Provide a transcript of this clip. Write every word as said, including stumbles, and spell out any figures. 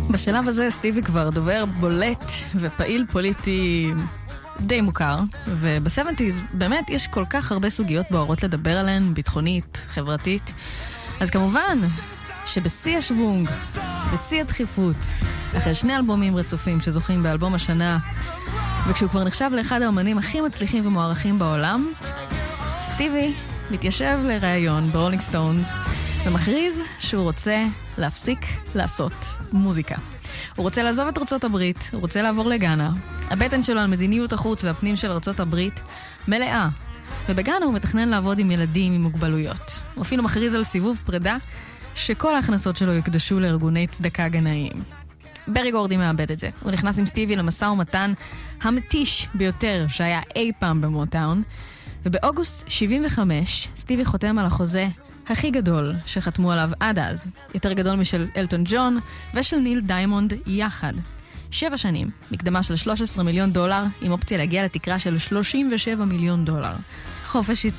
בשלב הזה סטיבי כבר דובר בולט ופעיל פוליטי די מוכר, וב-שבעים באמת יש כל כך הרבה סוגיות בוערות לדבר עליהן, ביטחונית, חברתית. אז כמובן שבשיא השוונג, בשיא הדחיפות, אחרי שני אלבומים רצופים שזוכים באלבום השנה, וכשהוא כבר נחשב לאחד האמנים הכי מצליחים ומוערכים בעולם, סטיבי מתיישב לראיון ברולינג סטונס ומכריז שהוא רוצה להפסיק לעשות מוזיקה. הוא רוצה לעזוב את ארצות הברית, הוא רוצה לעבור לגאנה. הבטן שלו על מדיניות החוץ והפנים של ארצות הברית מלאה. ובגאנה הוא מתכנן לעבוד עם ילדים עם מוגבלויות. הוא אפילו מכריז על סיבוב פרידה שכל ההכנסות שלו יקדשו לארגוני צדקה גנאיים. ברי גורדי מאבד את זה. הוא נכנס עם סטיבי למשא ומתן המתיש ביותר שהיה אי פעם במוטאון. ובאוגוסט שבעים וחמש סטיבי חותם על החוזה הכי גדול שחתמו עליו עד אז. יותר גדול משל אלטון ג'ון ושל ניל דיימונד יחד. שבע שנים, מקדמה של שלושה עשר מיליון דולר, עם אופציה להגיע לתקרה של שלושים ושבעה מיליון דולר. חופש